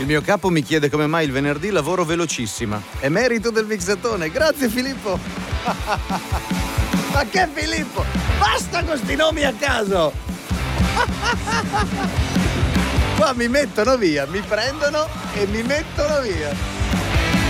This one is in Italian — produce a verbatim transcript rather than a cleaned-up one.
Il mio capo mi chiede come mai il venerdì lavoro velocissima. È merito del mixatone. Grazie Filippo. Ma che Filippo? Basta con sti nomi a caso. Qua mi mettono via, mi prendono e mi mettono via.